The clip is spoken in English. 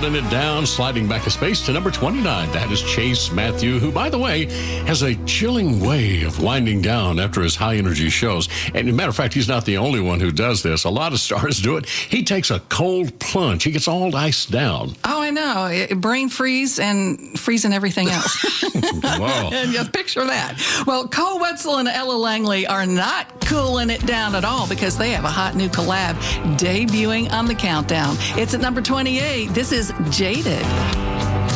holding it down, sliding back a space to number 29. That is Chase Matthew, who, by the way, has a chilling way of winding down after his high-energy shows. And as a matter of fact, he's not the only one who does this. A lot of stars do it. He takes a cold plunge. He gets all iced down. Oh, I know. Brain freeze and freezing everything else. Wow. Just picture that. Well, Cole Wetzel and Ella Langley are not cooling it down at all because they have a hot new collab debuting on the countdown. It's at number 28. This is Jaded.